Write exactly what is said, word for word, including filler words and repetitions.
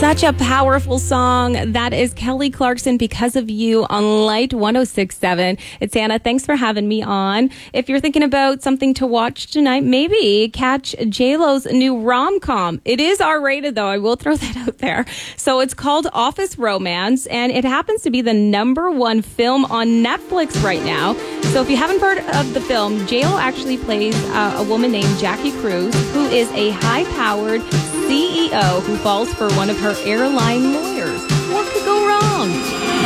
Such a powerful song. That is Kelly Clarkson, Because of You, on Light one oh six point seven. It's Anna. Thanks for having me on. If you're thinking about something to watch tonight, maybe catch J-Lo's new rom-com. It is R-rated, though. I will throw that out there. So it's called Office Romance, and it happens to be the number one film on Netflix right now. So if you haven't heard of the film, J-Lo actually plays uh, a woman named Jackie Cruz, who is a high-powered C E O who falls for one of her airline